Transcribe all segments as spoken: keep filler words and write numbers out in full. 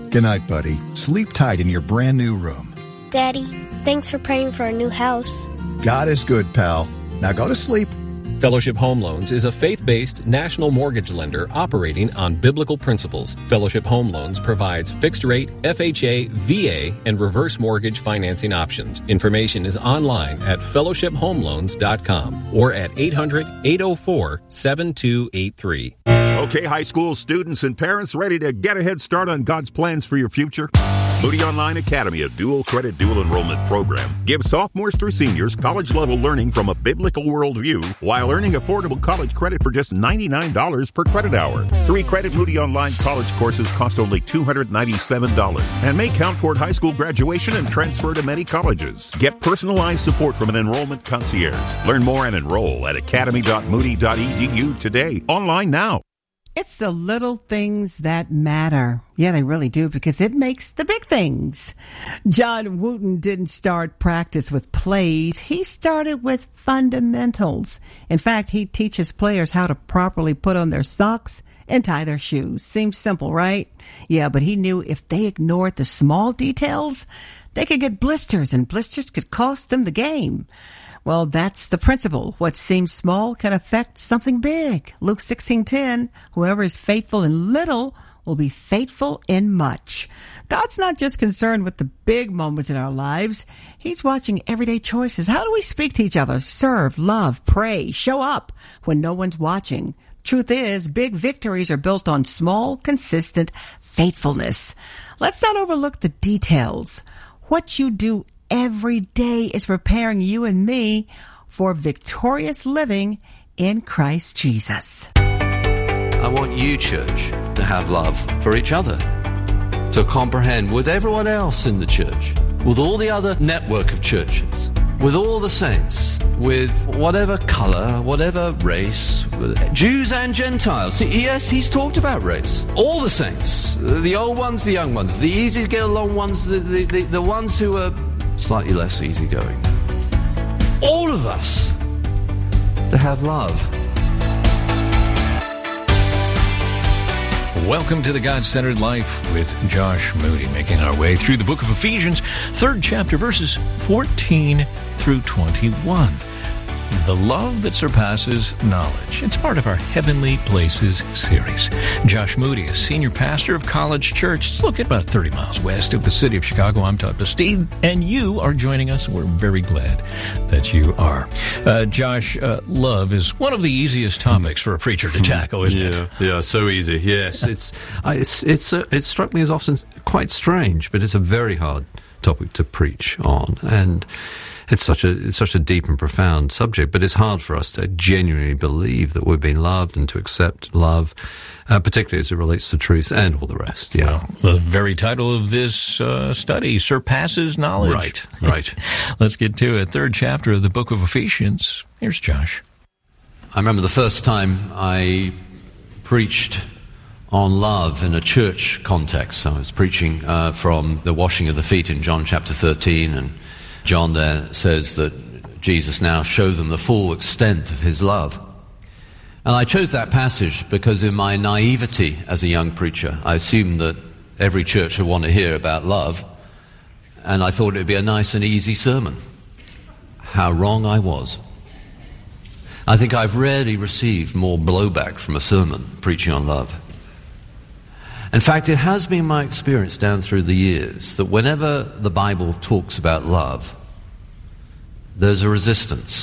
Good night, buddy. Sleep tight in your brand new room. Daddy, thanks for praying for our new house. God is good, pal. Now go to sleep. Fellowship Home Loans is a faith-based national mortgage lender operating on biblical principles. Fellowship Home Loans provides fixed-rate, F H A, V A, and reverse mortgage financing options. Information is online at fellowship home loans dot com or at eight hundred, eight oh four, seven two eight three. Okay, high school students and parents ready to get a head start on God's plans for your future? Moody Online Academy, a dual credit, dual enrollment program, gives sophomores through seniors college-level learning from a biblical worldview while earning affordable college credit for just ninety-nine dollars per credit hour. Three-credit Moody Online college courses cost only two hundred ninety-seven dollars and may count toward high school graduation and transfer to many colleges. Get personalized support from an enrollment concierge. Learn more and enroll at academy dot moody dot e d u today. Online now. It's the little things that matter. Yeah, they really do, because it makes the big things. John Wooten didn't start practice with plays. He started with fundamentals. In fact, he teaches players how to properly put on their socks and tie their shoes. Seems simple, right? Yeah, but he knew if they ignored the small details, they could get blisters, and blisters could cost them the game. Well, that's the principle. What seems small can affect something big. Luke sixteen ten, whoever is faithful in little will be faithful in much. God's not just concerned with the big moments in our lives. He's watching everyday choices. How do we speak to each other, serve, love, pray, show up when no one's watching? Truth is, big victories are built on small, consistent faithfulness. Let's not overlook the details. What you do every day is preparing you and me for victorious living in Christ Jesus. I want you, church, to have love for each other, to comprehend with everyone else in the church, with all the other network of churches, with all the saints, with whatever color, whatever race, Jews and Gentiles. See, yes, he's talked about race. All the saints, the old ones, the young ones, the easy to get along ones, the, the, the, the ones who are slightly less easygoing. All of us to have love. Welcome to the God-Centered Life with Josh Moody, making our way through the book of Ephesians, third chapter, verses fourteen through twenty-one. The love that surpasses knowledge. It's part of our Heavenly Places series. Josh Moody, a senior pastor of College Church. It's located about thirty miles west of the city of Chicago. I'm Todd Steve, and you are joining us. We're very glad that you are. Uh, Josh, uh, love is one of the easiest topics for a preacher to tackle, isn't yeah, it? Yeah, so easy. Yes, it's uh, it's it's uh, it struck me as often quite strange, but it's a very hard topic to preach on, and It's such a it's such a deep and profound subject, but it's hard for us to genuinely believe that we've been loved and to accept love, uh, particularly as it relates to truth and all the rest. Yeah, well, the very title of this uh, study surpasses knowledge. Right, right. Let's get to it. Third chapter of the book of Ephesians. Here's Josh. I remember the first time I preached on love in a church context. I was preaching uh, from the washing of the feet in John chapter thirteen, and John there says that Jesus now showed them the full extent of his love. And I chose that passage because in my naivety as a young preacher, I assumed that every church would want to hear about love, and I thought it would be a nice and easy sermon. How wrong I was. I think I've rarely received more blowback from a sermon preaching on love. In fact, it has been my experience down through the years that whenever the Bible talks about love, there's a resistance.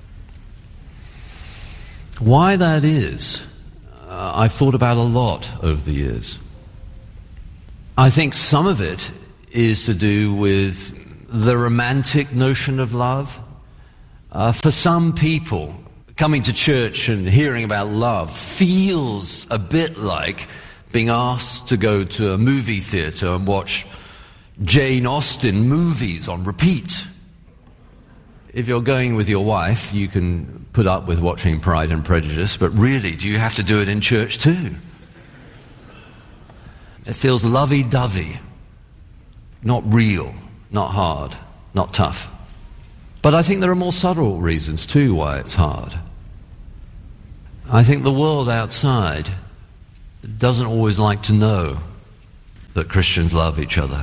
Why that is, uh, I've thought about a lot over the years. I think some of it is to do with the romantic notion of love. Uh, for some people, coming to church and hearing about love feels a bit like being asked to go to a movie theater and watch Jane Austen movies on repeat. If you're going with your wife, you can put up with watching Pride and Prejudice, but really, do you have to do it in church too? It feels lovey-dovey, not real, not hard, not tough. But I think there are more subtle reasons too why it's hard. I think the world outside doesn't always like to know that Christians love each other.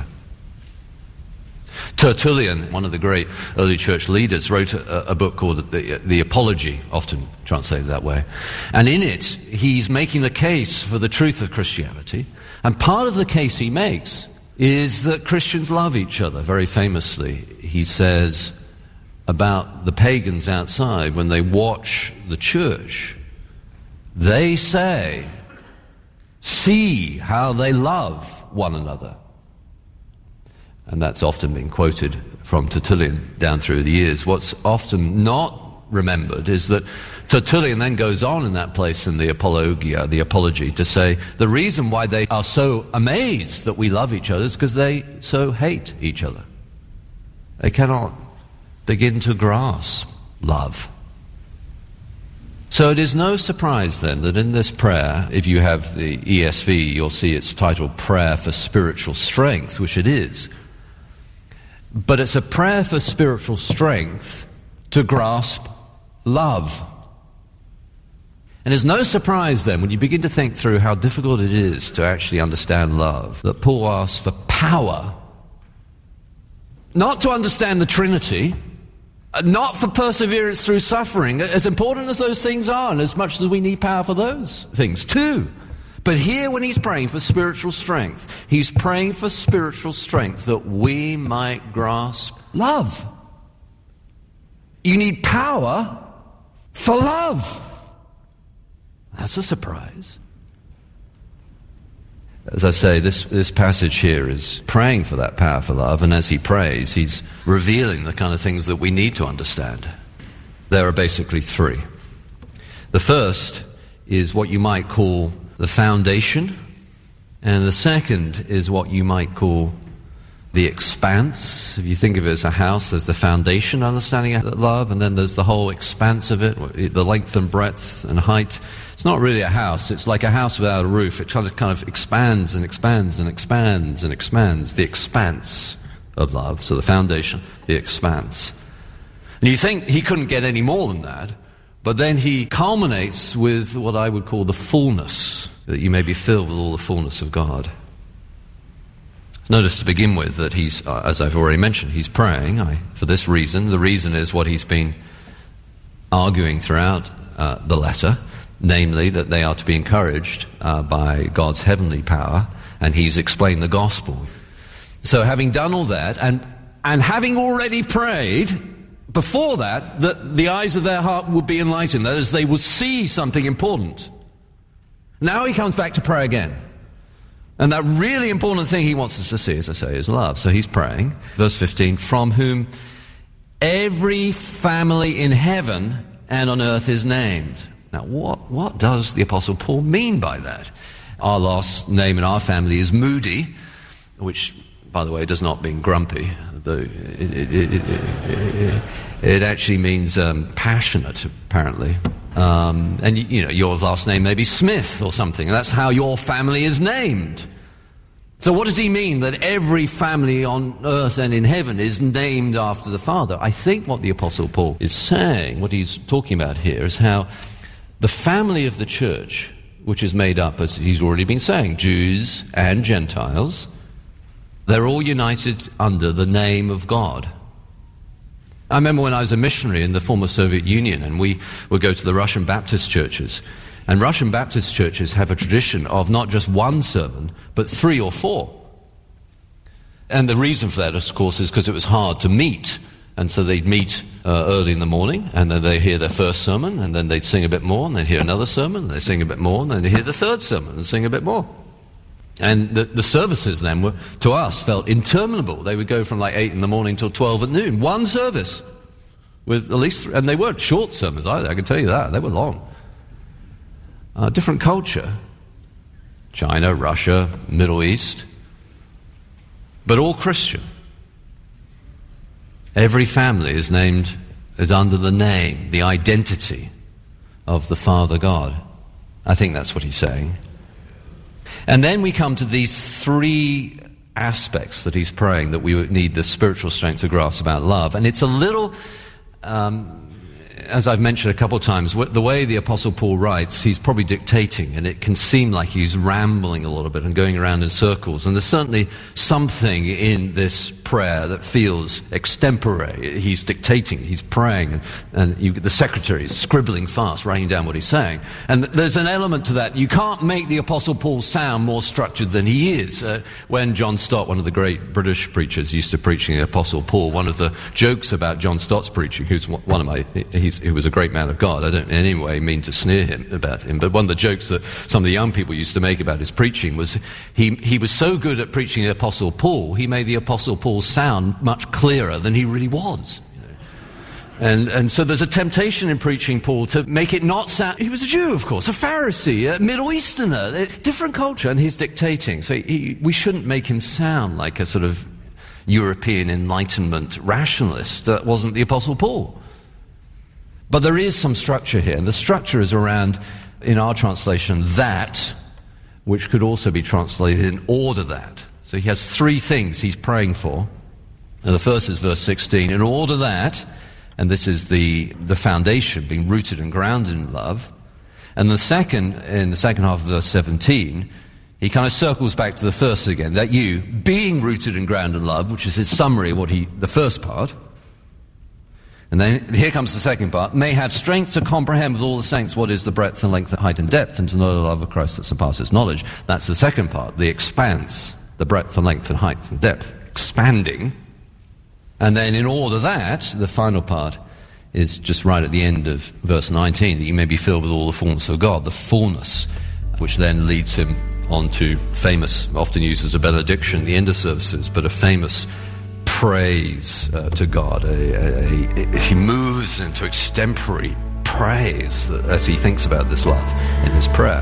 Tertullian, one of the great early church leaders, wrote a, a book called the, the Apology, often translated that way. And in it, he's making the case for the truth of Christianity. And part of the case he makes is that Christians love each other. Very famously, he says about the pagans outside, when they watch the church, they say, "See how they love one another." And that's often been quoted from Tertullian down through the years. What's often not remembered is that Tertullian then goes on in that place in the Apologia, the Apology, to say the reason why they are so amazed that we love each other is because they so hate each other. They cannot begin to grasp love. So it is no surprise then that in this prayer, if you have the E S V, you'll see it's titled Prayer for Spiritual Strength, which it is. But it's a prayer for spiritual strength to grasp love. And it's no surprise then, when you begin to think through how difficult it is to actually understand love, that Paul asks for power, not to understand the Trinity, not for perseverance through suffering, as important as those things are, and as much as we need power for those things too. But here, when he's praying for spiritual strength, he's praying for spiritual strength that we might grasp love. You need power for love. That's a surprise. As I say, this, this passage here is praying for that power for love, and as he prays, he's revealing the kind of things that we need to understand. There are basically three. The first is what you might call the foundation, and the second is what you might call the expanse. If you think of it as a house, there's the foundation, understanding of love, and then there's the whole expanse of it, the length and breadth and height. It's not really a house. It's like a house without a roof. It kind of, kind of expands and expands and expands and expands. The expanse of love. So the foundation, the expanse. And you think he couldn't get any more than that, but then he culminates with what I would call the fullness, that you may be filled with all the fullness of God. Notice to begin with that he's, uh, as I've already mentioned, he's praying I, for this reason. The reason is what he's been arguing throughout uh, the letter, namely that they are to be encouraged uh, by God's heavenly power, and he's explained the gospel. So having done all that, and and having already prayed before that, that the eyes of their heart would be enlightened, that is, they would see something important. Now he comes back to pray again. And that really important thing he wants us to see, as I say, is love. So he's praying. Verse fifteen, from whom every family in heaven and on earth is named. Now, what, what does the Apostle Paul mean by that? Our last name in our family is Moody, which, by the way, does not mean grumpy. The, it, it, it, it, it, it actually means um, passionate, apparently. Um, and, you know, your last name may be Smith or something, and that's how your family is named. So what does he mean that every family on earth and in heaven is named after the Father? I think what the Apostle Paul is saying, what he's talking about here, is how the family of the church, which is made up, as he's already been saying, Jews and Gentiles, they're all united under the name of God. I remember when I was a missionary in the former Soviet Union, and we would go to the Russian Baptist churches. And Russian Baptist churches have a tradition of not just one sermon, but three or four. And the reason for that, of course, is because it was hard to meet. And so they'd meet uh, early in the morning, and then they'd hear their first sermon, and then they'd sing a bit more, and they'd hear another sermon, and they'd sing a bit more, and then they'd hear the third sermon and sing a bit more. And the, the services then were, to us, felt interminable. They would go from like eight in the morning till twelve at noon. One service. With at least, and they weren't short sermons either, I can tell you that. They were long. Uh, different culture. China, Russia, Middle East. But all Christian. Every family is named, is under the name, the identity of the Father God. I think that's what he's saying. And then we come to these three aspects that he's praying that we need the spiritual strength to grasp about love. And it's a little, um, as I've mentioned a couple of times, the way the Apostle Paul writes, he's probably dictating, and it can seem like he's rambling a little bit and going around in circles. And there's certainly something in this prayer that feels extempore. He's dictating, he's praying, and, and you, the secretary is scribbling fast, writing down what he's saying. And there's an element to that. You can't make the Apostle Paul sound more structured than he is. Uh, when John Stott, one of the great British preachers, used to preaching the Apostle Paul, one of the jokes about John Stott's preaching, who's one of my, he's, he was a great man of God. I don't in any way mean to sneer him about him, but one of the jokes that some of the young people used to make about his preaching was he, he was so good at preaching the Apostle Paul, he made the Apostle Paul sound much clearer than he really was. And, and so there's a temptation in preaching Paul to make it not sound... He was a Jew, of course, a Pharisee, a Middle Easterner, a different culture, and he's dictating. So he, we shouldn't make him sound like a sort of European Enlightenment rationalist. That wasn't the Apostle Paul. But there is some structure here, and the structure is around, in our translation, that, which could also be translated in order that. So he has three things he's praying for. And the first is verse sixteen, in order that... And this is the, the foundation, being rooted and grounded in love. And the second, in the second half of verse seventeen, he kind of circles back to the first again, that you, being rooted and grounded in love, which is his summary of what he, the first part. And then here comes the second part, may have strength to comprehend with all the saints what is the breadth and length and height and depth, and to know the love of Christ that surpasses knowledge. That's the second part, the expanse, the breadth and length and height and depth, expanding. And then in order that, the final part is just right at the end of verse nineteen, that you may be filled with all the fullness of God, the fullness, which then leads him on to famous, often used as a benediction at the end of services, but a famous praise uh, to God. A, a, a, he moves into extempore praise as he thinks about this love in his prayer.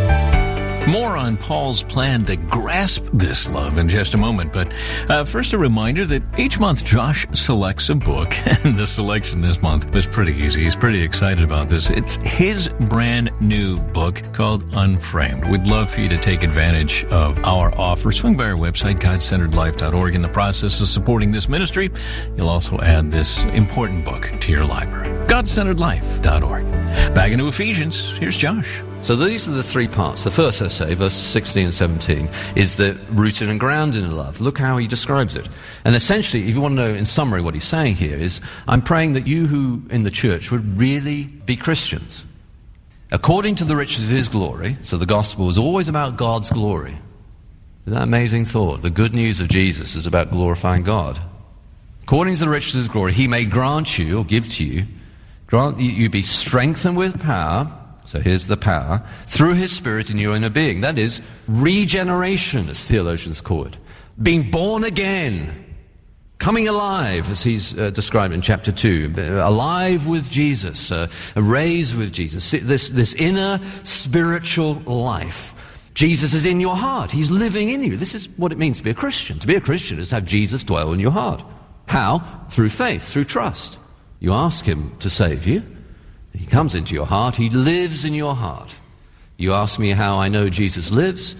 More on Paul's plan to grasp this love in just a moment. But uh, first, a reminder that each month Josh selects a book, and the selection this month was pretty easy. He's pretty excited about this. It's his brand new book called Unframed. We'd love for you to take advantage of our offer. Swing by our website, god centered life dot org. In the process of supporting this ministry, you'll also add this important book to your library. god centered life dot org. Back into Ephesians. Here's Josh. So these are the three parts. The first essay, verses sixteen and seventeen, is the rooted and grounded in love. Look how he describes it. And essentially, if you want to know in summary what he's saying here is, I'm praying that you who in the church would really be Christians. According to the riches of his glory, so the gospel is always about God's glory. Isn't that an amazing thought? The good news of Jesus is about glorifying God. According to the riches of his glory, he may grant you, or give to you, grant you, you be strengthened with power. So here's the power, through his Spirit in your inner being. That is regeneration, as theologians call it. Being born again. Coming alive, as he's uh, described in chapter two. Alive with Jesus. Uh, raised with Jesus. This, this inner spiritual life. Jesus is in your heart. He's living in you. This is what it means to be a Christian. To be a Christian is to have Jesus dwell in your heart. How? Through faith, through trust. You ask him to save you. He comes into your heart. He lives in your heart. You ask me how I know Jesus lives.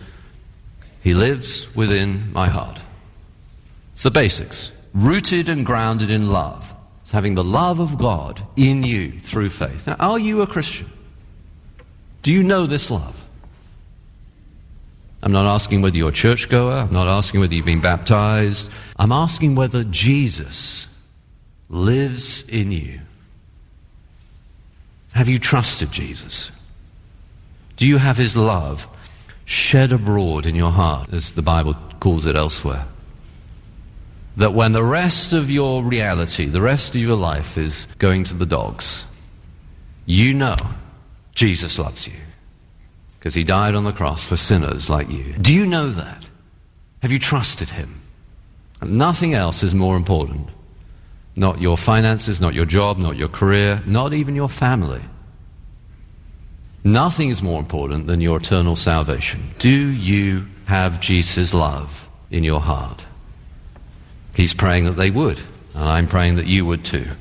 He lives within my heart. It's the basics. Rooted and grounded in love. It's having the love of God in you through faith. Now, are you a Christian? Do you know this love? I'm not asking whether you're a churchgoer. I'm not asking whether you've been baptized. I'm asking whether Jesus lives in you. Have you trusted Jesus? Do you have his love shed abroad in your heart, as the Bible calls it elsewhere? That when the rest of your reality, the rest of your life is going to the dogs, you know Jesus loves you because he died on the cross for sinners like you. Do you know that? Have you trusted him? And nothing else is more important. Not your finances, not your job, not your career, not even your family. Nothing is more important than your eternal salvation. Do you have Jesus' love in your heart? He's praying that they would, and I'm praying that you would too.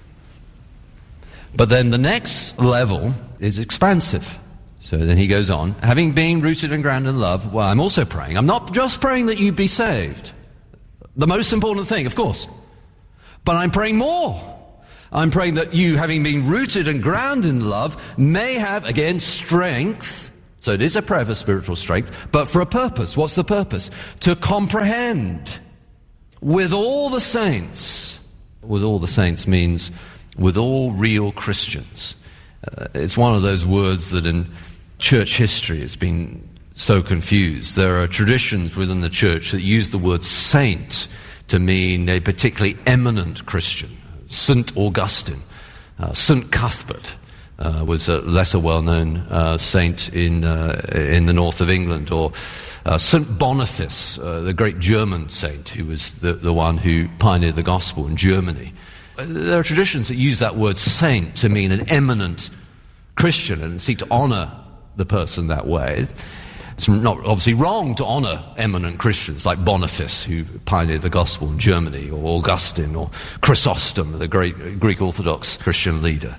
But then the next level is expansive. So then he goes on, having been rooted and grounded in love, well, I'm also praying. I'm not just praying that you be saved. The most important thing, of course. But I'm praying more. I'm praying that you, having been rooted and grounded in love, may have, again, strength. So it is a prayer for spiritual strength, but for a purpose. What's the purpose? To comprehend with all the saints. With all the saints means with all real Christians. Uh, it's one of those words that in church history has been so confused. There are traditions within the church that use the word saint to mean a particularly eminent Christian. Saint Augustine, uh, Saint Cuthbert uh, was a lesser well-known uh, saint in uh, in the north of England, or uh, Saint Boniface, uh, the great German saint, who was the, the one who pioneered the gospel in Germany. Uh, there are traditions that use that word saint to mean an eminent Christian and seek to honor the person that way. It's not obviously wrong to honor eminent Christians like Boniface, who pioneered the gospel in Germany, or Augustine, or Chrysostom, the great Greek Orthodox Christian leader.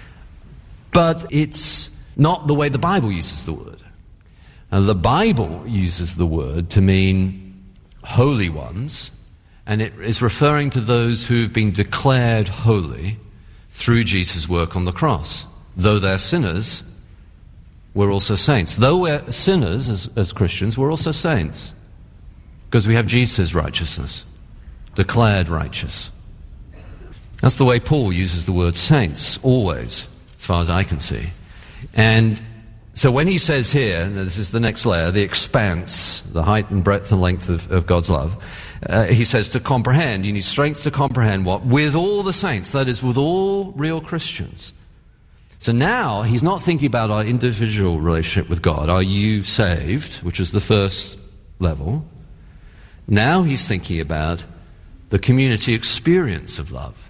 But it's not the way the Bible uses the word. And the Bible uses the word to mean holy ones, and it is referring to those who have been declared holy through Jesus' work on the cross. Though they're sinners, we're also saints. Though we're sinners as, as Christians, we're also saints. Because we have Jesus' righteousness, declared righteous. That's the way Paul uses the word saints, always, as far as I can see. And so when he says here, and this is the next layer, the expanse, the height and breadth and length of, of God's love, uh, he says to comprehend, you need strength to comprehend what? With all the saints, that is, with all real Christians. So now he's not thinking about our individual relationship with God. Are you saved? Which is the first level. Now he's thinking about the community experience of love.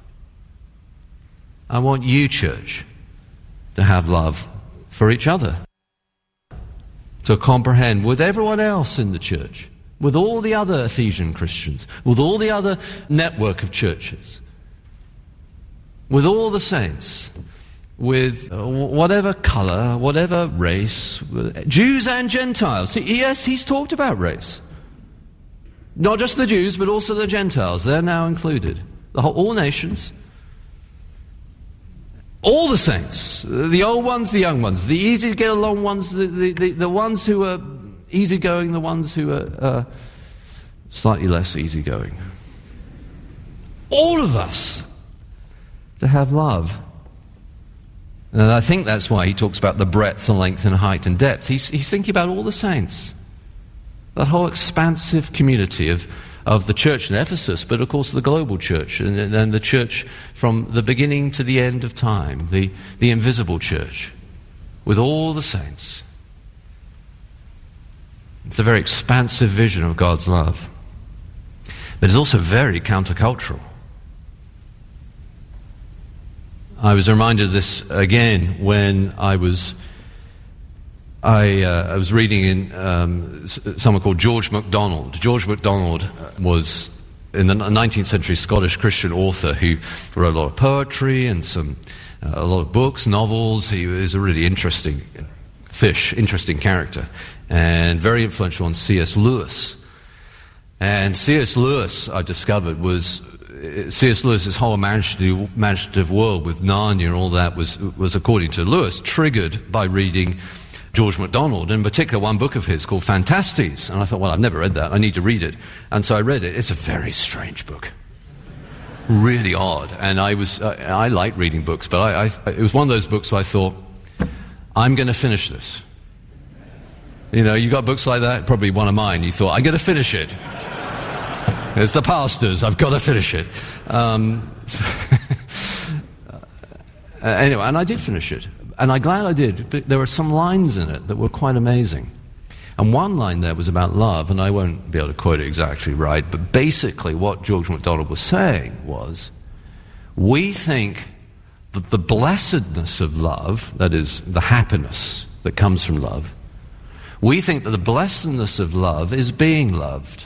I want you, church, to have love for each other. To comprehend with everyone else in the church, with all the other Ephesian Christians, with all the other network of churches, with all the saints, with whatever color, whatever race, Jews and Gentiles. Yes, he's talked about race. Not just the Jews, but also the Gentiles. They're now included. The whole, all nations. All the saints. The old ones, the young ones. The easy to get along ones, the, the, the, the ones who are easygoing, the ones who are uh, slightly less easygoing. All of us to have love. And I think that's why he talks about the breadth and length and height and depth. He's, he's thinking about all the saints. That whole expansive community of, of the church in Ephesus, but of course the global church, and, and the church from the beginning to the end of time, the, the invisible church, with all the saints. It's a very expansive vision of God's love. But it's also very countercultural. I was reminded of this again when I was I, uh, I was reading in um, someone called George MacDonald. George MacDonald was in the nineteenth century Scottish Christian author who wrote a lot of poetry and some uh, a lot of books, novels. He was a really interesting fish, interesting character, and very influential on C S Lewis. And C S Lewis, I discovered, was C S Lewis's whole imaginative, imaginative world with Narnia and all that was, was, according to Lewis, triggered by reading George MacDonald, in particular one book of his called Phantastes. And I thought, well, I've never read that. I need to read it. And so I read it. It's a very strange book. Really odd. And I was, I, I like reading books, but I, I, it was one of those books where I thought, I'm going to finish this. You know, you got books like that, probably one of mine. You thought, I'm going to finish it. It's the pastors. I've got to finish it. Um, so uh, anyway, and I did finish it. And I'm glad I did. But there were some lines in it that were quite amazing. And one line there was about love, and I won't be able to quote it exactly right, but basically what George MacDonald was saying was, we think that the blessedness of love, that is, the happiness that comes from love, we think that the blessedness of love is being loved.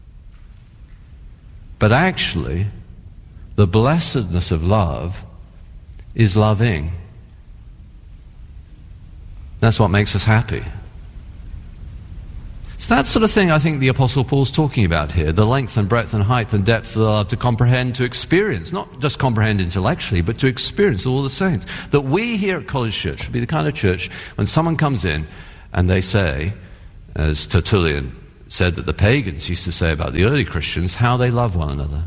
But actually, the blessedness of love is loving. That's what makes us happy. It's that sort of thing I think the Apostle Paul's talking about here, the length and breadth and height and depth of love, to comprehend, to experience, not just comprehend intellectually, but to experience all the saints. That we here at College Church should be the kind of church when someone comes in and they say, as Tertullian said that the pagans used to say about the early Christians, how they love one another.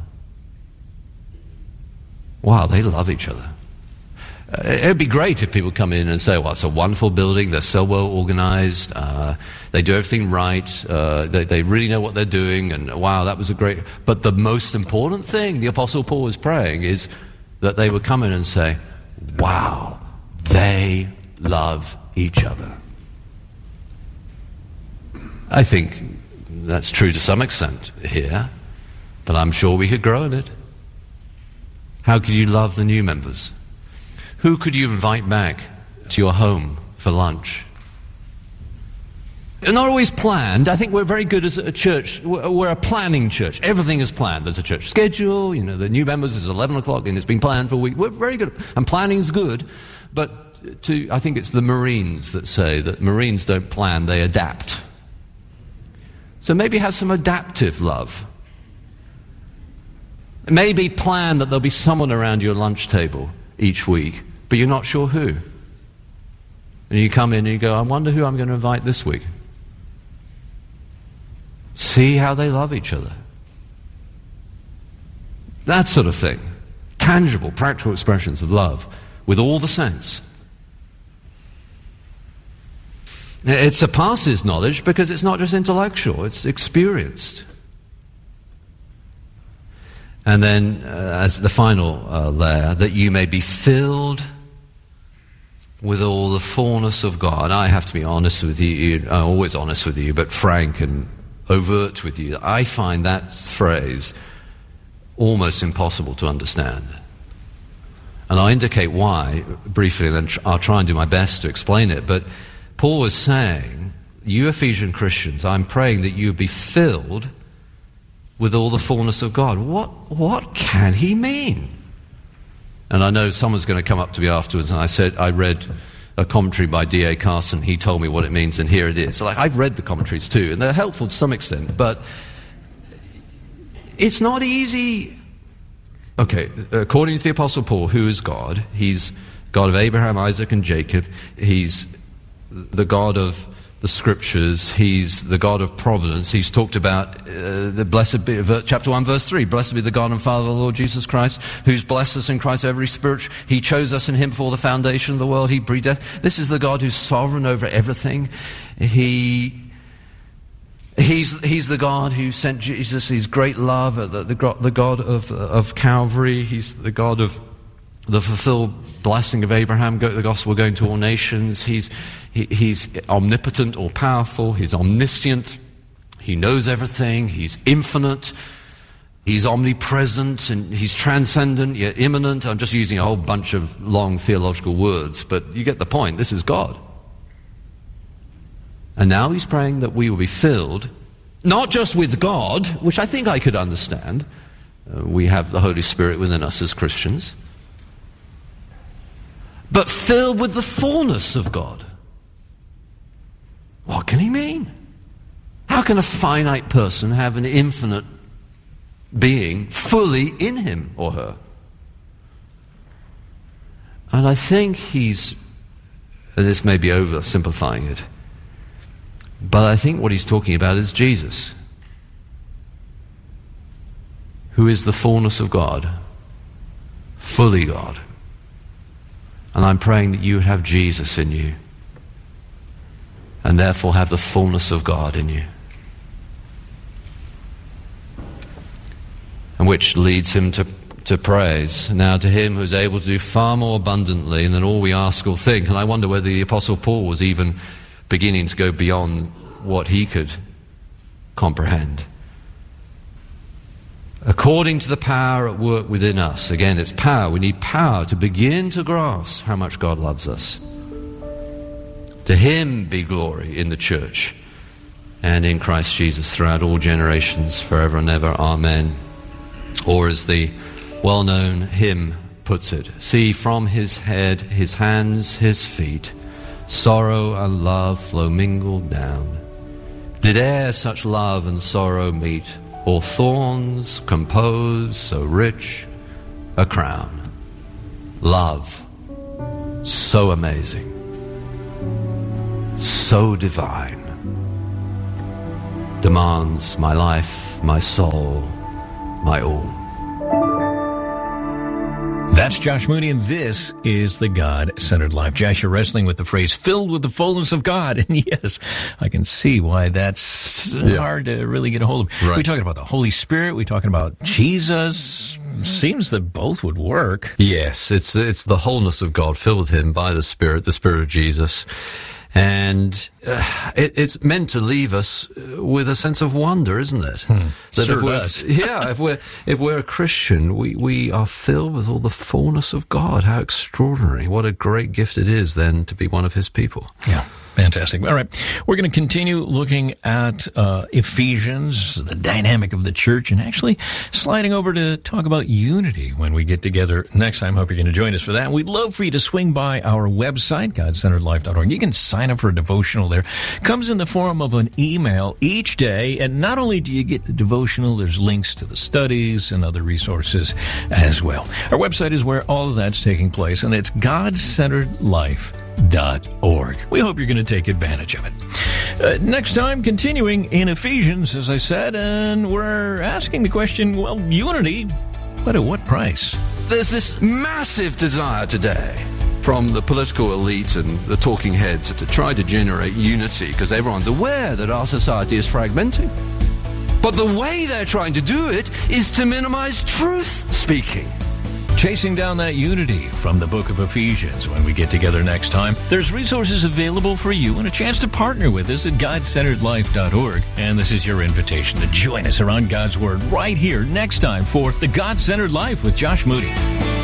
Wow, they love each other. Uh, it would be great if people come in and say, well, it's a wonderful building, they're so well organized, uh, they do everything right, uh, they, they really know what they're doing, and wow, that was a great... But the most important thing the Apostle Paul was praying is that they would come in and say, wow, they love each other. I think that's true to some extent here, but I'm sure we could grow in it. How could you love the new members? Who could you invite back to your home for lunch? They're not always planned. I think we're very good as a church. We're a planning church. Everything is planned. There's a church schedule. You know, the new members is eleven o'clock and it's been planned for a week. We're very good. And planning is good. But to, I think it's the Marines that say that Marines don't plan, they adapt. So maybe have some adaptive love. Maybe plan that there'll be someone around your lunch table each week, but you're not sure who. And you come in and you go, I wonder who I'm going to invite this week. See how they love each other. That sort of thing. Tangible, practical expressions of love with all the saints. It surpasses knowledge because it's not just intellectual, it's experienced. And then, uh, as the final uh, layer, that you may be filled with all the fullness of God. I have to be honest with you, I'm always honest with you, but frank and overt with you. I find that phrase almost impossible to understand. And I'll indicate why briefly, and then I'll try and do my best to explain it. But Paul was saying, you Ephesian Christians, I'm praying that you be filled with all the fullness of God. What, what can he mean? And I know someone's going to come up to me afterwards, and I said, I read a commentary by D A Carson. He told me what it means, and here it is. So like, I've read the commentaries too, and they're helpful to some extent, but it's not easy. Okay, according to the Apostle Paul, who is God? He's God of Abraham, Isaac, and Jacob. He's the God of the Scriptures. He's the God of providence. He's talked about uh, the blessed be, chapter one, verse three. Blessed be the God and Father of the Lord Jesus Christ, who's blessed us in Christ every spirit. He chose us in Him before the foundation of the world. He breathed death. This is the God who's sovereign over everything. He He's, he's the God who sent Jesus, His great love, the, the, the God of, of Calvary. He's the God of the fulfilled blessing of Abraham, go, the gospel going to all nations. He's, he, he's omnipotent, all powerful. He's omniscient. He knows everything. He's infinite. He's omnipresent, and He's transcendent yet immanent. I'm just using a whole bunch of long theological words, but you get the point. This is God. And now He's praying that we will be filled, not just with God, which I think I could understand. Uh, we have the Holy Spirit within us as Christians. But filled with the fullness of God. What can He mean? How can a finite person have an infinite being fully in him or her? And I think He's, and this may be oversimplifying it, but I think what He's talking about is Jesus, who is the fullness of God, fully God. And I'm praying that you would have Jesus in you, and therefore have the fullness of God in you. And which leads him to, to praise. Now to Him who is able to do far more abundantly than all we ask or think. And I wonder whether the Apostle Paul was even beginning to go beyond what he could comprehend. According to the power at work within us. Again, it's power. We need power to begin to grasp how much God loves us. To Him be glory in the church and in Christ Jesus throughout all generations, forever and ever. Amen. Or as the well-known hymn puts it, see from His head, His hands, His feet, sorrow and love flow mingled down. Did e'er such love and sorrow meet, or thorns compose so rich a crown? Love, so amazing, so divine, demands my life, my soul, my all. That's Josh Moody, and this is the God-Centered Life. Josh, you're wrestling with the phrase, filled with the fullness of God. And yes, I can see why that's yeah. hard to really get a hold of. Right. We're talking about the Holy Spirit. We're talking about Jesus. Seems that both would work. Yes, it's it's the wholeness of God, filled with Him by the Spirit, the Spirit of Jesus. And uh, it, it's meant to leave us with a sense of wonder, isn't it? Hmm. That sure if we're, does. yeah, if we're if we're a Christian, we, we are filled with all the fullness of God. How extraordinary! What a great gift it is, then, to be one of His people. Yeah. Fantastic. All right. We're going to continue looking at uh, Ephesians, the dynamic of the church, and actually sliding over to talk about unity when we get together next time. Hope you're going to join us for that. We'd love for you to swing by our website, God Centered Life dot org. You can sign up for a devotional there. Comes in the form of an email each day, and not only do you get the devotional, there's links to the studies and other resources as well. Our website is where all of that's taking place, and it's God Centered Life dot org. We hope you're going to take advantage of it. Uh, next time, continuing in Ephesians, as I said, and we're asking the question, well, unity, but at what price? There's this massive desire today from the political elite and the talking heads to try to generate unity because everyone's aware that our society is fragmenting. But the way they're trying to do it is to minimize truth speaking. Chasing down that unity from the book of Ephesians when we get together next time. There's resources available for you and a chance to partner with us at God Centered Life dot org. And this is your invitation to join us around God's Word right here next time for The God-Centered Life with Josh Moody.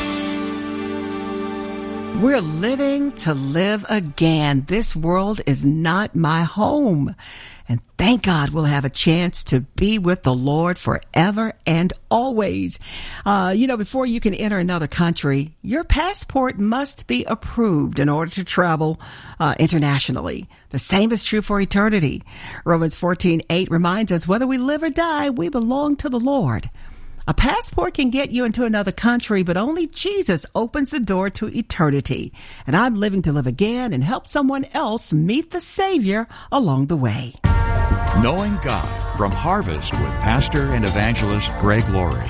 We're living to live again. This world is not my home. And thank God we'll have a chance to be with the Lord forever and always. Uh, you know, before you can enter another country, your passport must be approved in order to travel uh, internationally. The same is true for eternity. Romans fourteen eight reminds us whether we live or die, we belong to the Lord. A passport can get you into another country, but only Jesus opens the door to eternity. And I'm living to live again and help someone else meet the Savior along the way. Knowing God from Harvest with Pastor and Evangelist Greg Laurie.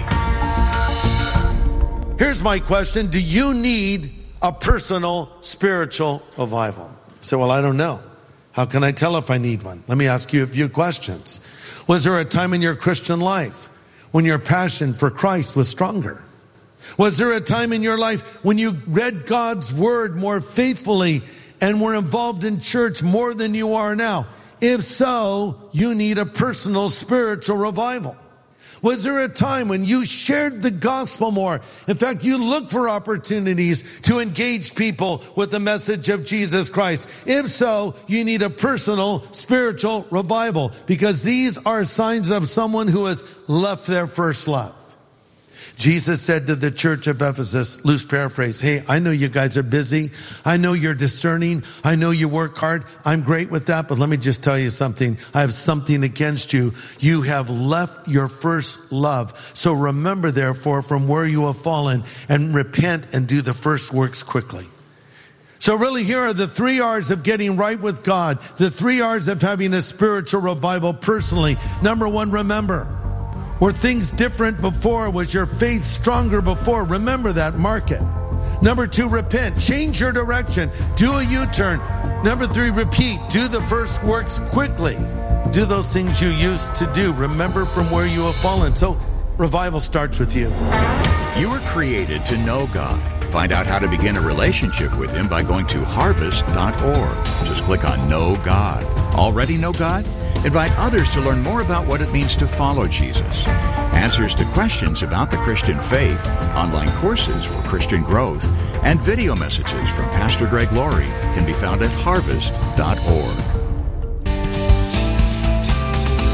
Here's my question. Do you need a personal spiritual revival? You say, well, I don't know. How can I tell if I need one? Let me ask you a few questions. Was there a time in your Christian life when your passion for Christ was stronger? Was there a time in your life when you read God's word more faithfully and were involved in church more than you are now? If so, you need a personal spiritual revival. Was there a time when you shared the gospel more? In fact, you looked for opportunities to engage people with the message of Jesus Christ. If so, you need a personal spiritual revival, because these are signs of someone who has left their first love. Jesus said to the church of Ephesus, loose paraphrase, hey, I know you guys are busy. I know you're discerning. I know you work hard. I'm great with that. But let me just tell you something. I have something against you. You have left your first love. So remember, therefore, from where you have fallen, and repent and do the first works quickly. So really, here are the three R's of getting right with God. The three R's of having a spiritual revival personally. Number one, remember. Were things different before? Was your faith stronger before? Remember that. Mark it. Number two, repent. Change your direction. Do a U-turn. Number three, repeat. Do the first works quickly. Do those things you used to do. Remember from where you have fallen. So revival starts with you. You were created to know God. Find out how to begin a relationship with Him by going to harvest dot org. Just click on Know God. Already know God? Invite others to learn more about what it means to follow Jesus. Answers to questions about the Christian faith, online courses for Christian growth, and video messages from Pastor Greg Laurie can be found at harvest dot org.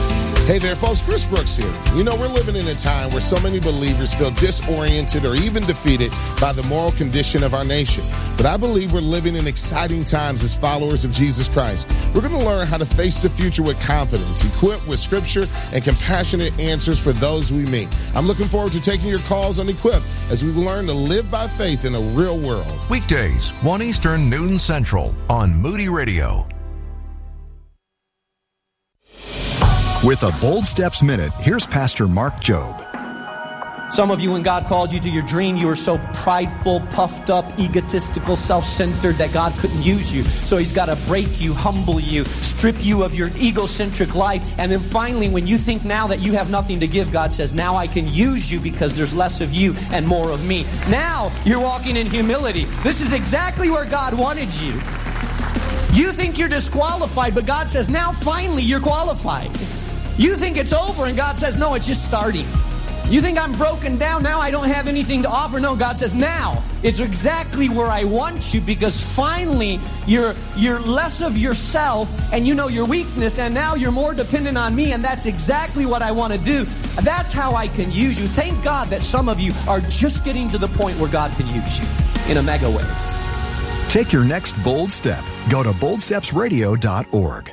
Hey there, folks. Chris Brooks here. You know, we're living in a time where so many believers feel disoriented or even defeated by the moral condition of our nation. But I believe we're living in exciting times as followers of Jesus Christ. We're going to learn how to face the future with confidence, equipped with scripture and compassionate answers for those we meet. I'm looking forward to taking your calls on Equip as we learn to live by faith in a real world. Weekdays, one Eastern, noon Central on Moody Radio. With a Bold Steps Minute, here's Pastor Mark Jobe. Some of you, when God called you to your dream, you were so prideful, puffed up, egotistical, self-centered that God couldn't use you. So he's got to break you, humble you, strip you of your egocentric life. And then finally, when you think now that you have nothing to give, God says, now I can use you because there's less of you and more of me. Now you're walking in humility. This is exactly where God wanted you. You think you're disqualified, but God says, now finally you're qualified. You think it's over, and God says, no, it's just starting. You think I'm broken down, now I don't have anything to offer. No, God says, now it's exactly where I want you, because finally you're you're less of yourself and you know your weakness, and now you're more dependent on me, and that's exactly what I want to do. That's how I can use you. Thank God that some of you are just getting to the point where God can use you in a mega way. Take your next bold step. Go to bold steps radio dot org.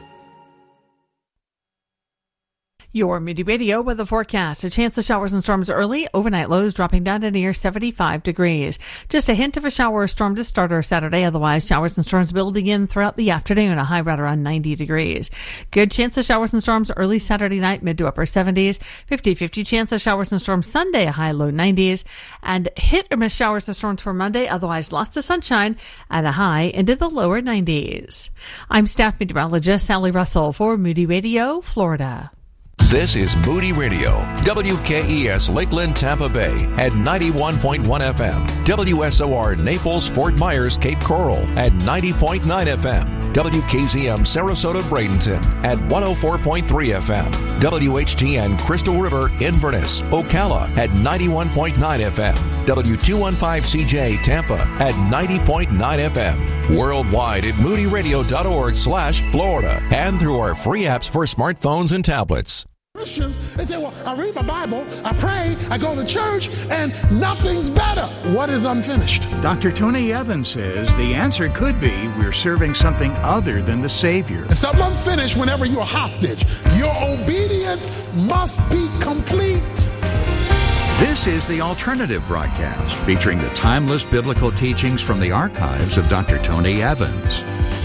Your Moody Radio weather forecast. A chance of showers and storms early. Overnight lows dropping down to near seventy-five degrees. Just a hint of a shower or storm to start our Saturday. Otherwise, showers and storms building in throughout the afternoon. A high right around ninety degrees. Good chance of showers and storms early Saturday night, mid to upper seventies. fifty-fifty chance of showers and storms Sunday, a high low nineties. And hit or miss showers and storms for Monday. Otherwise, lots of sunshine at a high into the lower nineties. I'm staff meteorologist Sally Russell for Moody Radio, Florida. This is Moody Radio, W K E S Lakeland, Tampa Bay at ninety-one point one F M, W S O R Naples, Fort Myers, Cape Coral at ninety point nine F M, W K Z M Sarasota, Bradenton at one oh four point three F M, W H G N Crystal River, Inverness, Ocala at ninety-one point nine F M, W two fifteen C J Tampa at ninety point nine F M, worldwide at moody radio dot org slash Florida, and through our free apps for smartphones and tablets. Christians, they say, well, I read my Bible, I pray, I go to church, and nothing's better. What is unfinished? Doctor Tony Evans says the answer could be we're serving something other than the Savior. It's something unfinished whenever you're a hostage. Your obedience must be complete. This is the Alternative Broadcast, featuring the timeless biblical teachings from the archives of Doctor Tony Evans.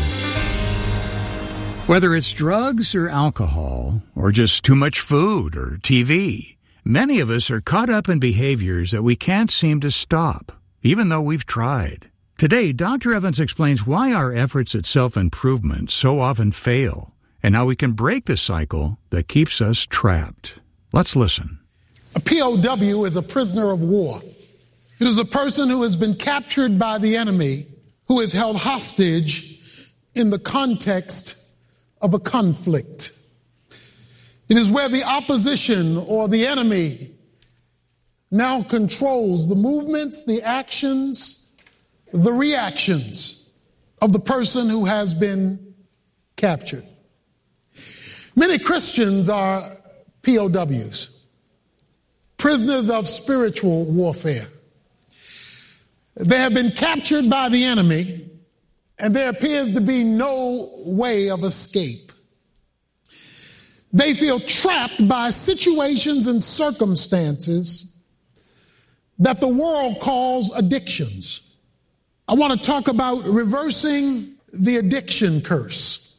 Whether it's drugs or alcohol, or just too much food or T V, many of us are caught up in behaviors that we can't seem to stop, even though we've tried. Today, Doctor Evans explains why our efforts at self-improvement so often fail, and how we can break the cycle that keeps us trapped. Let's listen. A P O W is a prisoner of war. It is a person who has been captured by the enemy, who is held hostage in the context of a conflict. It is where the opposition or the enemy now controls the movements, the actions, the reactions of the person who has been captured. Many Christians are P O Ws, prisoners of spiritual warfare. They have been captured by the enemy, and there appears to be no way of escape. They feel trapped by situations and circumstances that the world calls addictions. I want to talk about reversing the addiction curse.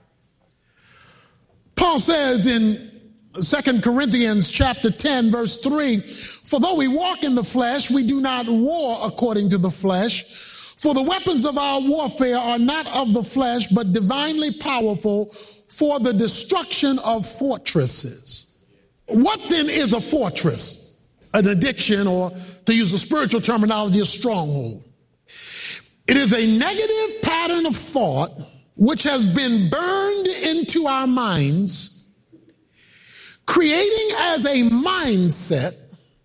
Paul says in Second Corinthians chapter ten, verse three, for though we walk in the flesh, we do not war according to the flesh. For the weapons of our warfare are not of the flesh, but divinely powerful for the destruction of fortresses. What then is a fortress? An addiction, or to use a spiritual terminology, a stronghold. It is a negative pattern of thought which has been burned into our minds, creating as a mindset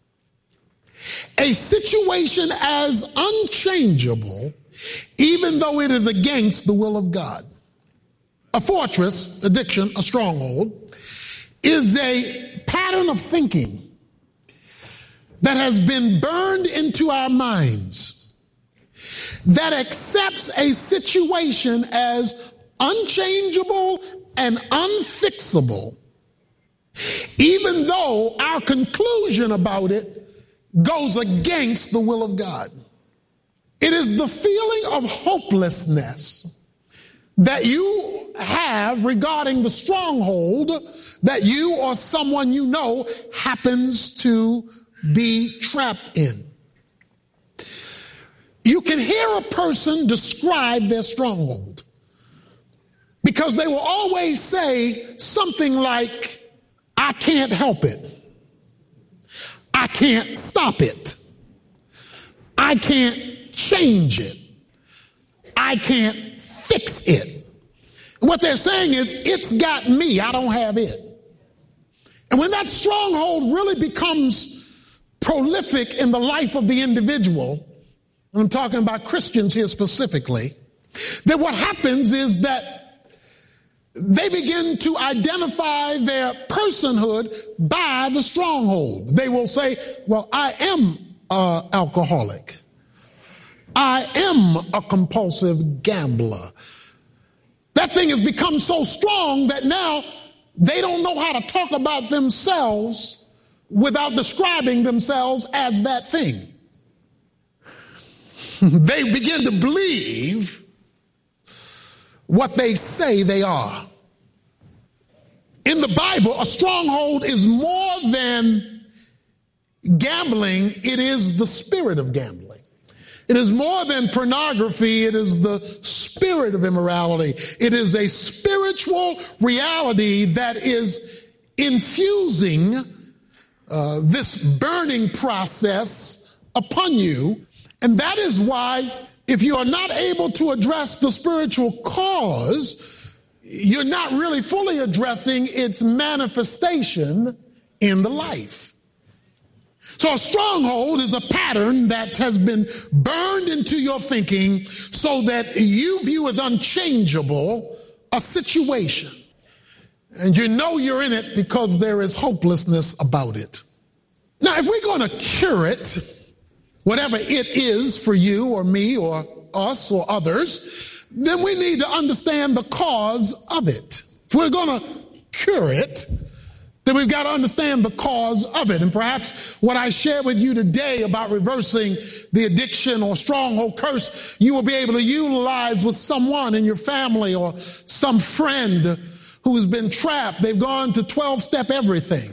a situation as unchangeable, even though it is against the will of God. A fortress, addiction, a stronghold, is a pattern of thinking that has been burned into our minds that accepts a situation as unchangeable and unfixable, even though our conclusion about it goes against the will of God. It is the feeling of hopelessness that you have regarding the stronghold that you or someone you know happens to be trapped in. You can hear a person describe their stronghold because they will always say something like, I can't help it. I can't stop it. I can't change it. I can't fix it. What they're saying is, it's got me, I don't have it. And when that stronghold really becomes prolific in the life of the individual, and I'm talking about Christians here specifically, then what happens is that they begin to identify their personhood by the stronghold. They will say, well, I am an alcoholic. I am a compulsive gambler. That thing has become so strong that now they don't know how to talk about themselves without describing themselves as that thing. They begin to believe what they say they are. In the Bible, a stronghold is more than gambling. It is the spirit of gambling. It is more than pornography. It is the spirit of immorality. It is a spiritual reality that is infusing uh, this burning process upon you. And that is why if you are not able to address the spiritual cause, you're not really fully addressing its manifestation in the life. So a stronghold is a pattern that has been burned into your thinking so that you view as unchangeable a situation. And you know you're in it because there is hopelessness about it. Now, if we're going to cure it, whatever it is for you or me or us or others, then we need to understand the cause of it. If we're going to cure it, then we've got to understand the cause of it. And perhaps what I share with you today about reversing the addiction or stronghold curse, you will be able to utilize with someone in your family or some friend who has been trapped. They've gone to twelve-step everything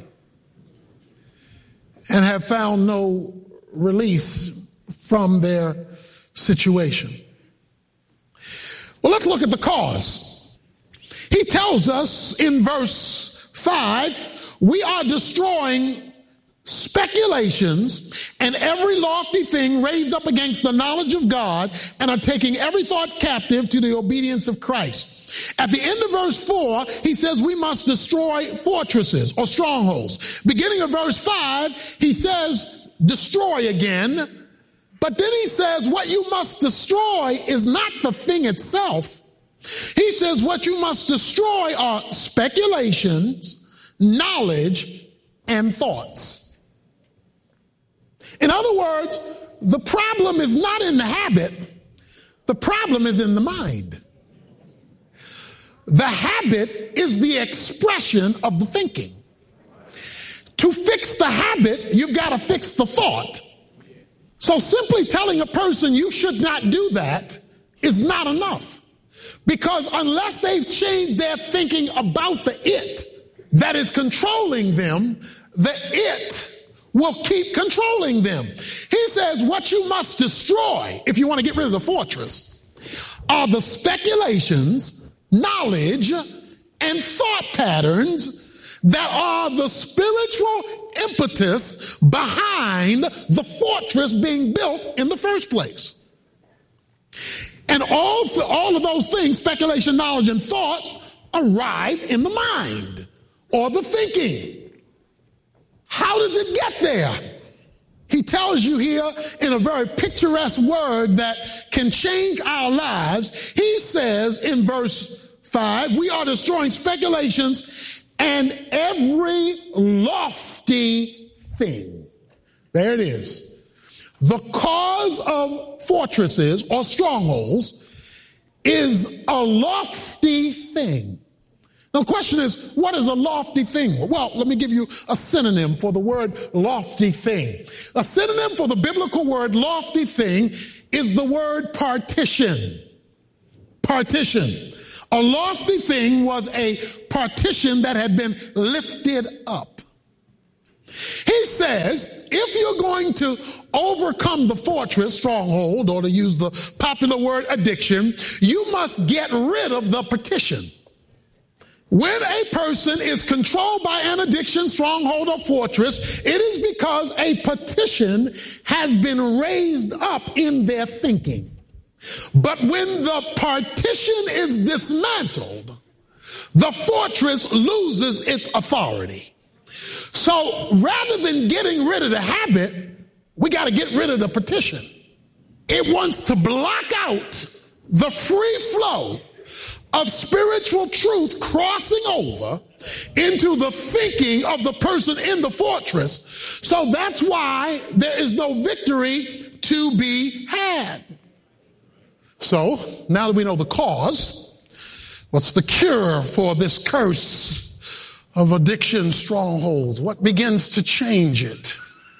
and have found no release from their situation. Well, let's look at the cause. He tells us in verse five, we are destroying speculations and every lofty thing raised up against the knowledge of God and are taking every thought captive to the obedience of Christ. At the end of verse four, he says we must destroy fortresses or strongholds. Beginning of verse five, he says destroy again. But then he says what you must destroy is not the thing itself. He says what you must destroy are speculations, knowledge, and thoughts. In other words, the problem is not in the habit. The problem is in the mind. The habit is the expression of the thinking. To fix the habit, you've got to fix the thought. So simply telling a person you should not do that is not enough. Because unless they've changed their thinking about the it that is controlling them, the it will keep controlling them. He says what you must destroy if you want to get rid of the fortress are the speculations, knowledge, and thought patterns that are the spiritual impetus behind the fortress being built in the first place. And all, all of those things, speculation, knowledge, and thoughts, arrive in the mind or the thinking. How does it get there? He tells you here in a very picturesque word that can change our lives. He says in verse five, we are destroying speculations and every lofty thing. There it is. The cause of fortresses or strongholds is a lofty thing. Now, the question is, what is a lofty thing? Well, let me give you a synonym for the word lofty thing. A synonym for the biblical word lofty thing is the word partition. Partition. A lofty thing was a partition that had been lifted up. He says, if you're going to overcome the fortress, stronghold, or to use the popular word addiction, you must get rid of the partition. When a person is controlled by an addiction, stronghold, or fortress, it is because a partition has been raised up in their thinking. But when the partition is dismantled, the fortress loses its authority. So rather than getting rid of the habit, we got to get rid of the partition. It wants to block out the free flow of spiritual truth crossing over into the thinking of the person in the fortress. So that's why there is no victory to be had. So now that we know the cause, what's the cure for this curse of addiction strongholds? What begins to change it?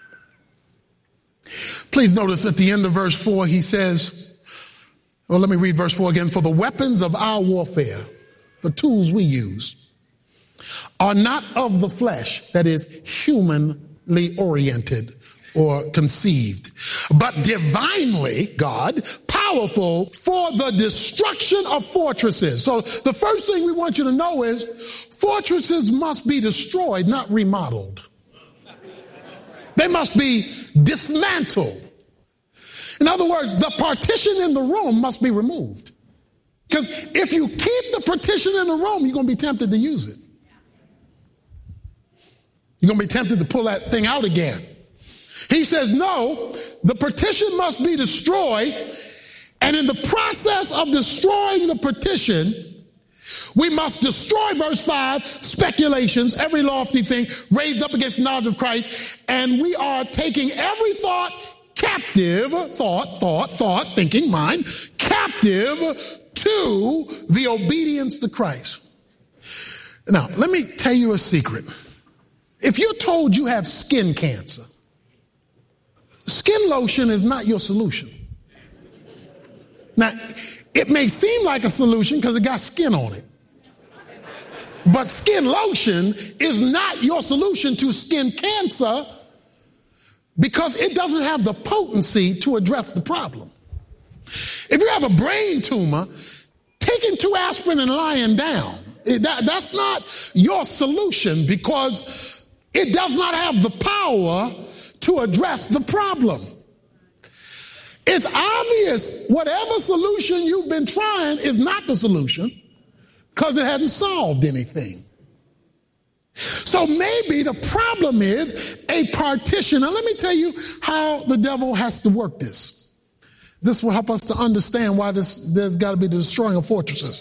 Please notice at the end of verse four, he says, well, let me read verse four again. For the weapons of our warfare, the tools we use, are not of the flesh, that is humanly oriented or conceived, but divinely, God, powerful for the destruction of fortresses. So the first thing we want you to know is fortresses must be destroyed, not remodeled. They must be dismantled. In other words, the partition in the room must be removed. Because if you keep the partition in the room, you're going to be tempted to use it. You're going to be tempted to pull that thing out again. He says, no, the partition must be destroyed. And in the process of destroying the partition, we must destroy, verse five, speculations, every lofty thing raised up against the knowledge of Christ. And we are taking every thought captive, thought, thought, thought, thinking, mind, captive to the obedience to Christ. Now, let me tell you a secret. If you're told you have skin cancer, skin lotion is not your solution. Now, it may seem like a solution because it got skin on it. But skin lotion is not your solution to skin cancer because it doesn't have the potency to address the problem. If you have a brain tumor, taking two aspirin and lying down, that, that's not your solution because it does not have the power to address the problem. It's obvious whatever solution you've been trying is not the solution because it hasn't solved anything. So maybe the problem is a partition. Now let me tell you how the devil has to work this. This will help us to understand why this, there's got to be the destroying of fortresses.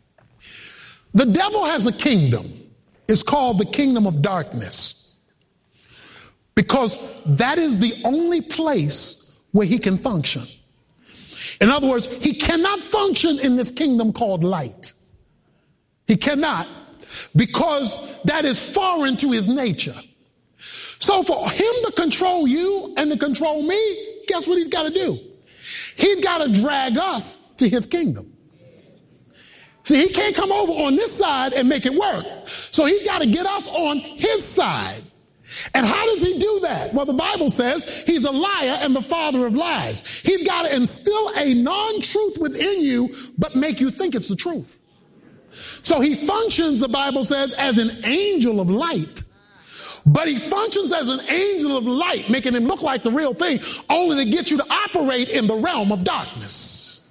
The devil has a kingdom. It's called the kingdom of darkness. Because that is the only place where he can function. In other words, he cannot function in this kingdom called light. He cannot, because that is foreign to his nature. So for him to control you and to control me, guess what he's got to do? He's got to drag us to his kingdom. See, he can't come over on this side and make it work. So he's got to get us on his side. And how does he do that? Well, the Bible says he's a liar and the father of lies. He's got to instill a non-truth within you, but make you think it's the truth. So he functions, the Bible says, as an angel of light. But he functions as an angel of light, making him look like the real thing, only to get you to operate in the realm of darkness.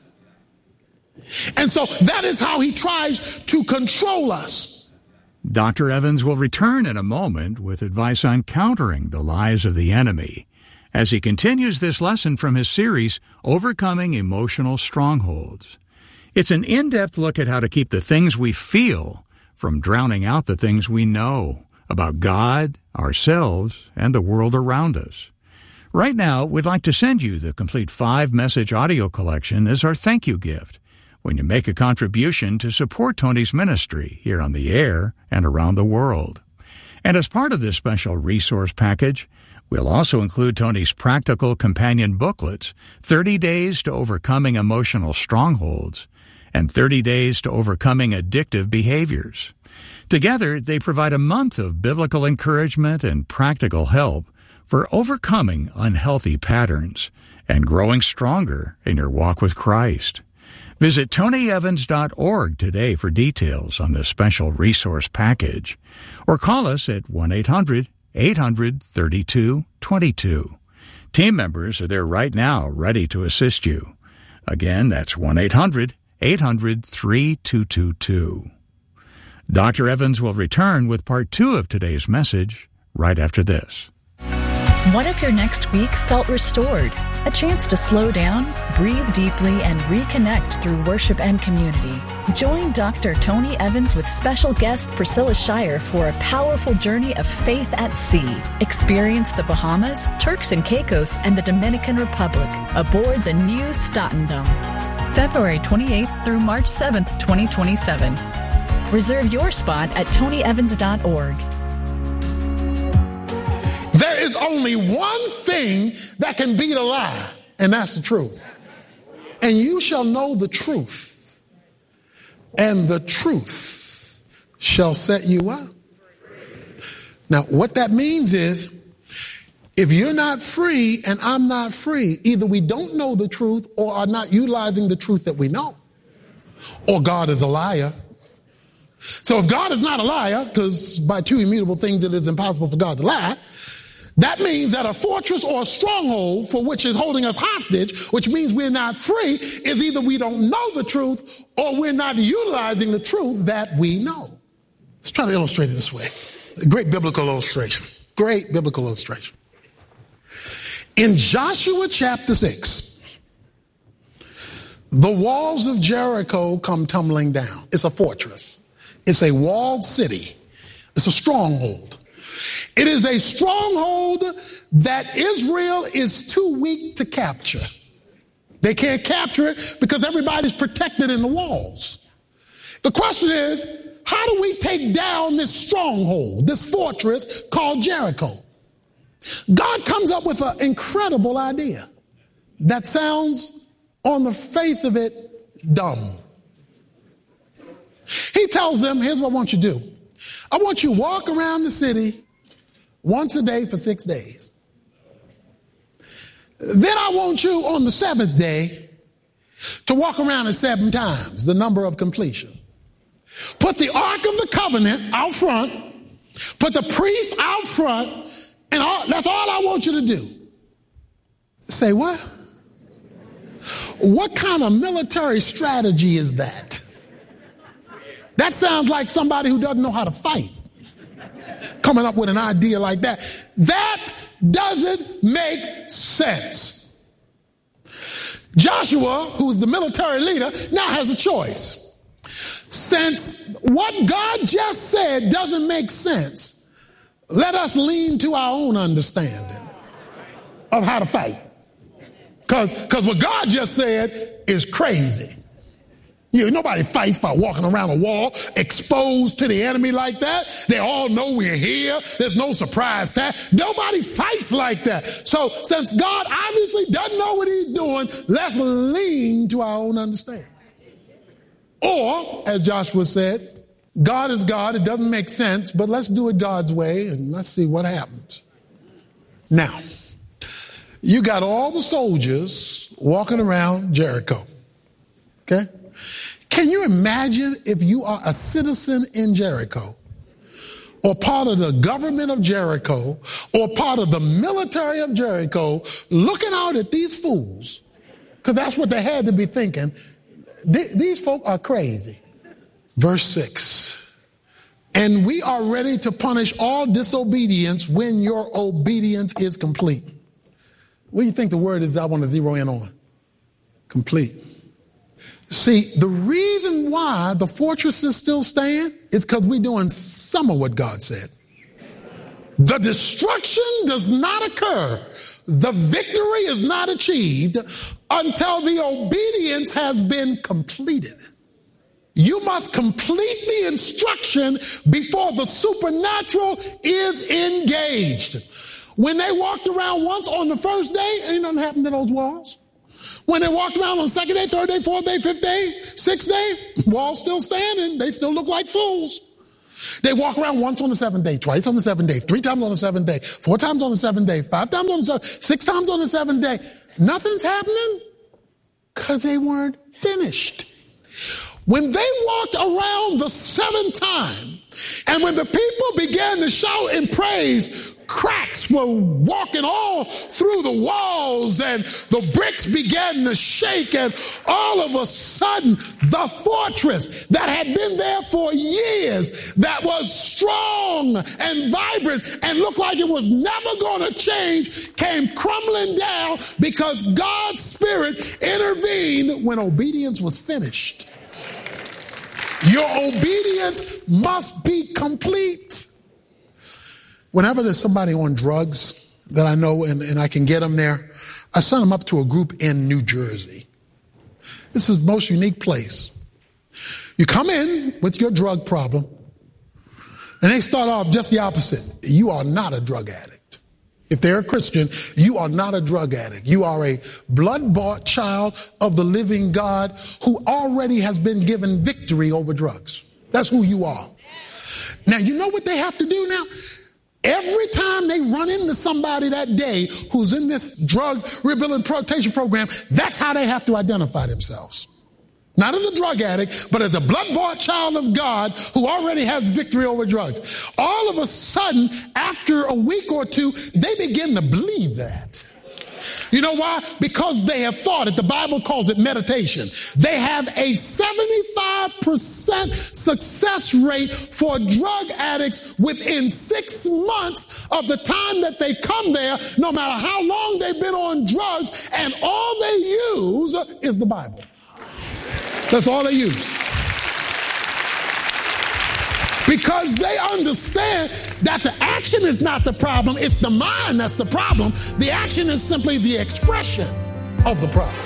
And so that is how he tries to control us. Doctor Evans will return in a moment with advice on countering the lies of the enemy as he continues this lesson from his series, Overcoming Emotional Strongholds. It's an in-depth look at how to keep the things we feel from drowning out the things we know about God, ourselves, and the world around us. Right now, we'd like to send you the complete five-message audio collection as our thank you gift when you make a contribution to support Tony's ministry here on the air and around the world. And as part of this special resource package, we'll also include Tony's practical companion booklets, thirty days to Overcoming Emotional Strongholds, and thirty days to Overcoming Addictive Behaviors. Together, they provide a month of biblical encouragement and practical help for overcoming unhealthy patterns and growing stronger in your walk with Christ. Visit tony evans dot org today for details on this special resource package, or call us at one eight hundred eight hundred thirty-two twenty-two. Team members are there right now ready to assist you. Again, that's one eight hundred eight hundred thirty-two twenty-two. Doctor Evans will return with part two of today's message right after this. What if your next week felt restored? A chance to slow down, breathe deeply, and reconnect through worship and community. Join Doctor Tony Evans with special guest Priscilla Shirer for a powerful journey of faith at sea. Experience the Bahamas, Turks and Caicos, and the Dominican Republic aboard the new Statendam. February twenty-eighth through March seventh, twenty twenty-seven. Reserve your spot at tony evans dot org. There is only one thing that can beat a lie, and that's the truth. And you shall know the truth, and the truth shall set you up. Now, what that means is, if you're not free and I'm not free, either we don't know the truth or are not utilizing the truth that we know, or God is a liar. So if God is not a liar, because by two immutable things it is impossible for God to lie, that means that a fortress or a stronghold for which is holding us hostage, which means we're not free, is either we don't know the truth or we're not utilizing the truth that we know. Let's try to illustrate it this way. A great biblical illustration. Great biblical illustration. In Joshua chapter six, the walls of Jericho come tumbling down. It's a fortress. It's a walled city. It's a stronghold. It is a stronghold that Israel is too weak to capture. They can't capture it because everybody's protected in the walls. The question is, how do we take down this stronghold, this fortress called Jericho? God comes up with an incredible idea that sounds, on the face of it, dumb. He tells them, here's what I want you to do. I want you to walk around the city once a day for six days. Then I want you on the seventh day to walk around it seven times, the number of completion. Put the Ark of the Covenant out front, put the priest out front, and all, that's all I want you to do. Say what? What kind of military strategy is that? That sounds like somebody who doesn't know how to fight coming up with an idea like that. That doesn't make sense. Joshua, who's the military leader, now has a choice. Since what God just said doesn't make sense, let us lean to our own understanding of how to fight. Because what God just said is crazy. You know, nobody fights by walking around a wall exposed to the enemy like that. They all know we're here. There's no surprise tag. Nobody fights like that. So since God obviously doesn't know what he's doing, let's lean to our own understanding. Or, as Joshua said, God is God. It doesn't make sense, but let's do it God's way and let's see what happens. Now, you got all the soldiers walking around Jericho. Okay? Can you imagine if you are a citizen in Jericho, or part of the government of Jericho, or part of the military of Jericho, looking out at these fools, because that's what they had to be thinking. Th- these folk are crazy. Verse six, and we are ready to punish all disobedience when your obedience is complete. What do you think the word is I want to zero in on? Complete. See, the reason why the fortresses still stand is because we're doing some of what God said. The destruction does not occur. The victory is not achieved until the obedience has been completed. You must complete the instruction before the supernatural is engaged. When they walked around once on the first day, ain't nothing happened to those walls. When they walked around on the second day, third day, fourth day, fifth day, sixth day, walls still standing. They still look like fools. They walk around once on the seventh day, twice on the seventh day, three times on the seventh day, four times on the seventh day, five times on the seventh, six times on the seventh day. Nothing's happening because they weren't finished. When they walked around the seventh time, and when the people began to shout and praise, cracks were walking all through the walls and the bricks began to shake, and all of a sudden the fortress that had been there for years, that was strong and vibrant and looked like it was never going to change, came crumbling down because God's Spirit intervened when obedience was finished. Your obedience must be complete. Whenever there's somebody on drugs that I know and, and I can get them there, I send them up to a group in New Jersey. This is the most unique place. You come in with your drug problem, and they start off just the opposite. You are not a drug addict. If they're a Christian, you are not a drug addict. You are a blood-bought child of the living God who already has been given victory over drugs. That's who you are. Now, you know what they have to do now? Every time they run into somebody that day who's in this drug rehabilitation program, that's how they have to identify themselves. Not as a drug addict, but as a blood-bought child of God who already has victory over drugs. All of a sudden, after a week or two, they begin to believe that. You know why? Because they have thought it. The Bible calls it meditation. They have a seventy-five percent success rate for drug addicts within six months of the time that they come there, no matter how long they've been on drugs, and all they use is the Bible. That's all they use. Because they understand that the action is not the problem, it's the mind that's the problem. The action is simply the expression of the problem.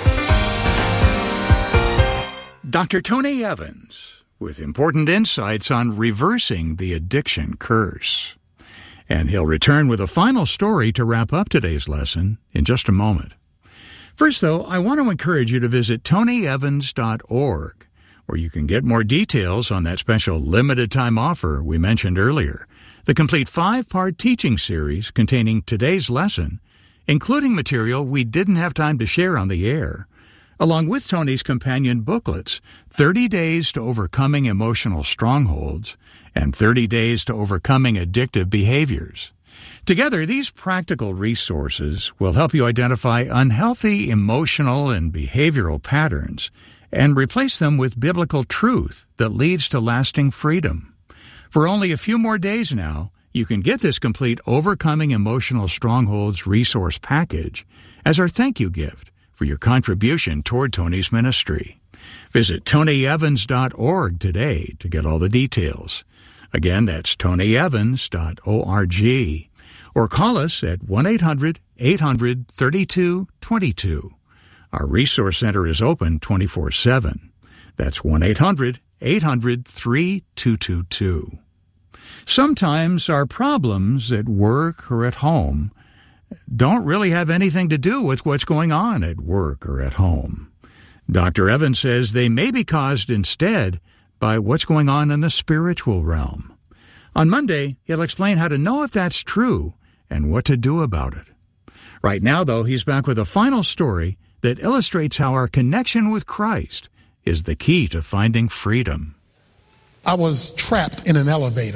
Doctor Tony Evans with important insights on reversing the addiction curse. And he'll return with a final story to wrap up today's lesson in just a moment. First, though, I want to encourage you to visit tony evans dot org, where you can get more details on that special limited-time offer we mentioned earlier, the complete five-part teaching series containing today's lesson, including material we didn't have time to share on the air, along with Tony's companion booklets, thirty days to Overcoming Emotional Strongholds and thirty days to Overcoming Addictive Behaviors. Together, these practical resources will help you identify unhealthy emotional and behavioral patterns and replace them with biblical truth that leads to lasting freedom. For only a few more days now, you can get this complete Overcoming Emotional Strongholds resource package as our thank you gift for your contribution toward Tony's ministry. Visit tony evans dot org today to get all the details. Again, that's tony evans dot org. Or call us at one eight hundred eight hundred thirty-two twenty-two. Our resource center is open twenty-four seven. That's one eight hundred eight hundred thirty-two twenty-two. Sometimes our problems at work or at home don't really have anything to do with what's going on at work or at home. Doctor Evans says they may be caused instead by what's going on in the spiritual realm. On Monday, he'll explain how to know if that's true and what to do about it. Right now, though, he's back with a final story that illustrates how our connection with Christ is the key to finding freedom. I was trapped in an elevator.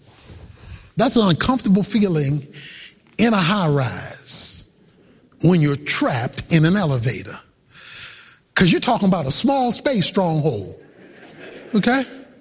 That's an uncomfortable feeling in a high-rise when you're trapped in an elevator. Because you're talking about a small space stronghold. Okay?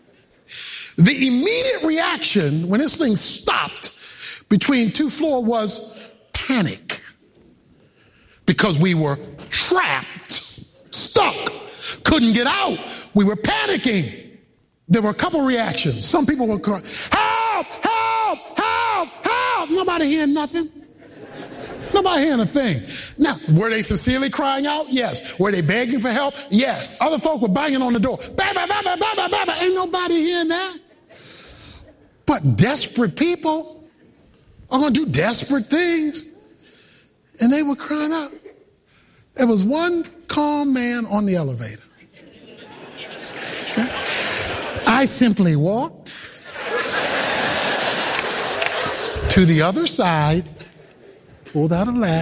The immediate reaction when this thing stopped between two floors was panic. Because we were trapped, stuck, couldn't get out. We were panicking. There were a couple reactions. Some people were crying, help, help, help, help. Nobody hearing nothing. Nobody hearing a thing. Now, were they sincerely crying out? Yes. Were they begging for help? Yes. Other folk were banging on the door. Bang, bang, bang, bang, bang, bang, bang. Ain't nobody hearing that. But desperate people are going to do desperate things. And they were crying out. There was one calm man on the elevator. Okay? I simply walked to the other side, pulled out a latch,